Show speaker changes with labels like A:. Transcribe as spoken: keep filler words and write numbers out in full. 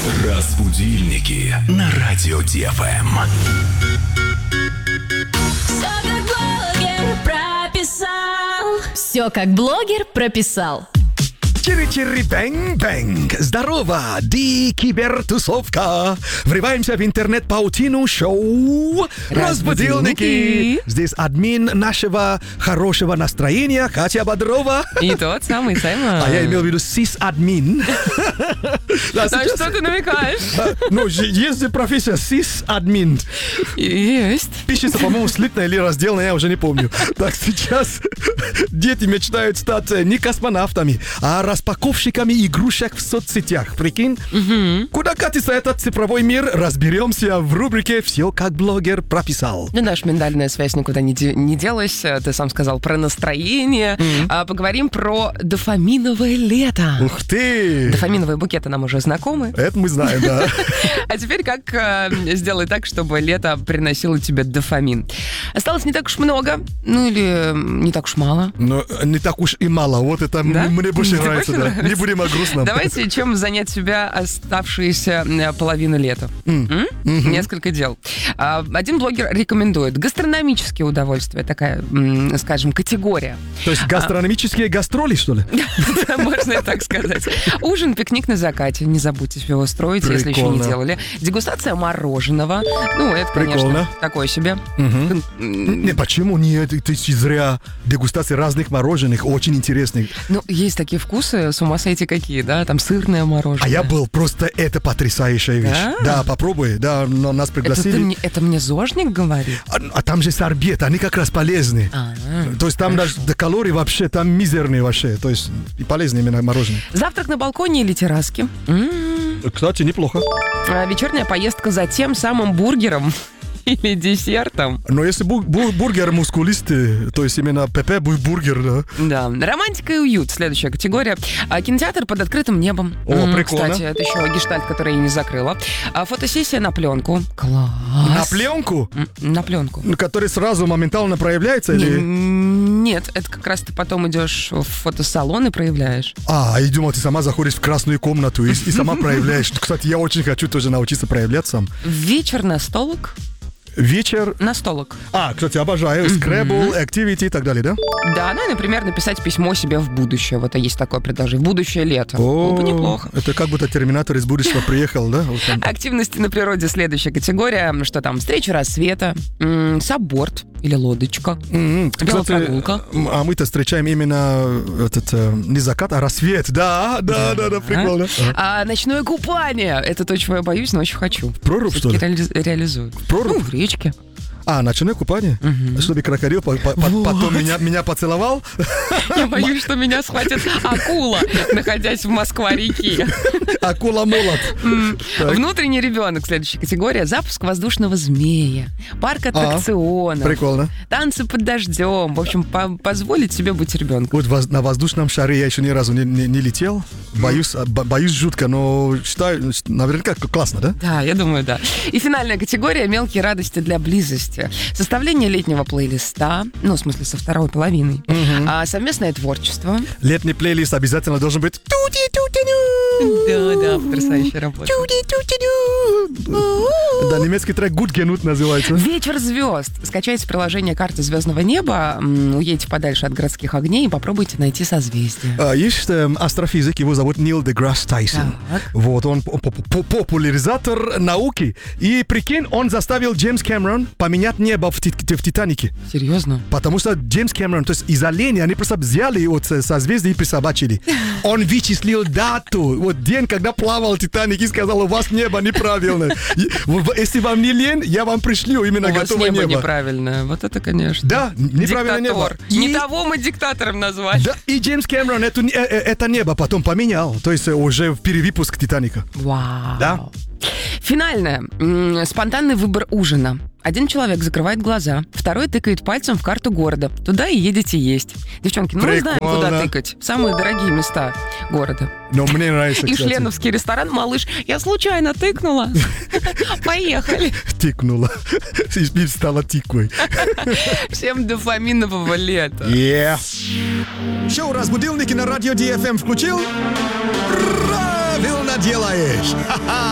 A: Разбудильники на радио Ди Эф Эм.
B: Все как блогер прописал. Все как блогер прописал.
C: Чири-чири-бэнг-бэнг. Здорово, Ди Кибертусовка. Врываемся в интернет-паутину шоу «Разбудилники». Здесь админ нашего хорошего настроения Катя Бодрова.
D: И тот самый Саймон.
C: А я имел в виду сис-админ.
D: Да, что ты намекаешь?
C: Ну, есть же профессия сис-админ.
D: Есть.
C: Пишется, по-моему, слитно или разделно, я уже не помню. Так, сейчас дети мечтают стать не космонавтами, а распаковщиками игрушек в соцсетях. Прикинь?
D: Угу.
C: Куда катится этот цифровой мир, разберемся в рубрике «Все как блогер прописал».
D: Ну, наша миндальная связь никуда не, де- не делась. Ты сам сказал про настроение. Mm-hmm. А, поговорим про дофаминовое лето.
C: Ух ты!
D: Дофаминовые букеты нам уже знакомы.
C: Это мы знаем, да.
D: А теперь как э, сделать так, чтобы лето приносило тебе дофамин? Осталось не так уж много, ну или не так уж мало.
C: Но не так уж и мало. Вот это
D: Да?
C: мне больше
D: Тебе
C: нравится.
D: больше
C: Да.
D: нравится?
C: Не будем о грустном.
D: Давайте чем занять себя оставшиеся э, половину лета.
C: Mm.
D: М?
C: Mm-hmm.
D: Несколько дел. А, один блогер рекомендует гастрономические удовольствия, такая, м, скажем, категория.
C: То есть гастрономические гастроли, что ли?
D: Можно и так сказать. Ужин, пикник на закате. Не забудьте его устроить, если еще не
C: Прикольно.
D: делали. Дегустация мороженого. Ну, это, конечно,
C: Прикольно.
D: такое себе.
C: Мгм.
D: М,
C: Не, почему нет? Ты зря. Дегустация разных мороженых очень интересных.
D: Ну, есть такие вкусы, с ума сойти какие, да? Там сырное мороженое.
C: А я был, просто это потрясающая вещь.
D: Да?
C: Да, попробуй. Да, но нас
D: Это, ты
C: пригласили.
D: мне, это мне зожник говорит?
C: А, а там же сорбет, они как раз полезны.
D: А,
C: То есть там даже до калорий вообще, там мизерные вообще. То есть и полезные именно мороженое.
D: Завтрак на балконе или терраске. М.
C: Кстати, неплохо.
D: А, вечерняя поездка за тем самым бургером или десертом.
C: Но если бу- бу- бургер мускулистый, то есть именно ПП будет бургер, да.
D: Да, романтика и уют, следующая категория. А, кинотеатр под открытым небом.
C: О,
D: М,
C: прикольно.
D: Кстати, это еще гештальт, который я не закрыла. А, фотосессия на пленку. Класс.
C: На пленку,
D: М, На пленку.
C: ну, который сразу моментально проявляется,
D: Не-
C: или...
D: Нет, это как раз ты потом идешь в фотосалон и проявляешь.
C: А, я думал, ты сама заходишь в красную комнату и, и сама проявляешь. Кстати, я очень хочу тоже научиться проявлять сам.
D: Вечер на столок.
C: Вечер...
D: На столок.
C: А, кстати, обожаю. Scrabble, Activity и так далее, да?
D: Да, ну и, например, написать письмо себе в будущее. Вот есть такое предложение. В будущее лето. Было бы неплохо.
C: Это как будто терминатор из будущего приехал, да? Вот там.
D: Активности на природе следующая категория. Что там? Встреча рассвета, м, сабборд или лодочка.
C: М-м,
D: Велопрогулка.
C: м, а мы-то встречаем именно этот, э, не закат, а рассвет. Да, да, да, да, прикольно. Ага.
D: А ночное купание. Это то, чего я боюсь, но очень хочу.
C: Прорубь, что ли?
D: Все-таки реали- реализую.
C: Прорубь?
D: Ну, в речке.
C: А, ночное купание?
D: Мгм.
C: Чтобы крокодил по- по- по- потом меня, меня поцеловал?
D: Я боюсь, что меня схватит акула, находясь в Москва-реке.
C: Акула молот. Так.
D: Внутренний ребенок. Следующая категория. Запуск воздушного змея. Парк аттракционов.
C: Прикольно.
D: Танцы под дождем. В общем, по- позволить себе быть ребенком.
C: Вот воз- на воздушном шаре я еще ни разу не, не- не летел. Боюсь, а, бо- боюсь жутко, но считаю, что наверняка классно, да?
D: Да, я думаю, да. И финальная категория — мелкие радости для близости. Составление летнего плейлиста, ну, в смысле, со второй половиной. А, совместное творчество.
C: Летний плейлист обязательно должен быть.
D: Да, да, потрясающая работа.
C: Да, немецкий трек Gut Genut называется.
D: Вечер звезд. Скачайте приложение «Карта звездного неба», м, уедете подальше от городских огней и попробуйте найти созвездие.
C: А, Есть эм, астрофизик, его зовут Нил Деграсс Тайсон.
D: Так.
C: Вот, он по- по- по- популяризатор науки. И прикинь, он заставил Джеймс Кэмерон поменять небо в, Ти- в Титанике.
D: Серьезно?
C: Потому что Джеймс Кэмерон, то есть из оленя, они просто взяли от э, созвездия и присобачили. Он вычислил дату, вот день, когда плавал Титаник, и сказал, у вас небо неправильное. И, в- Если вам не лень, я вам пришлю именно
D: У вас
C: готовое
D: небо
C: небо.
D: неправильное. Вот это, конечно.
C: Да, неправильное небо.
D: Диктатор. Не
C: И-
D: того мы диктатором назвали.
C: Да, и Джеймс Кэмерон эту, э, э, это небо потом поменял. То есть э, уже в перевыпуск Титаника.
D: Вау.
C: Да.
D: Финальное. М, Спонтанный выбор ужина. Один человек закрывает глаза, второй тыкает пальцем в карту города. Туда и едете есть. Девчонки, ну мы знаем,
C: Прикольно.
D: куда тыкать. В самые дорогие места города.
C: Но мне нравится,
D: И
C: кстати.
D: Шленовский ресторан «Малыш». Я случайно тыкнула. Поехали.
C: Тикнула. И стала тиквой.
D: Всем дофаминового лета.
C: Yeah. Шоу «Разбудилники» на радио Ди Эф Эм включил? Правильно делаешь! Ха-ха!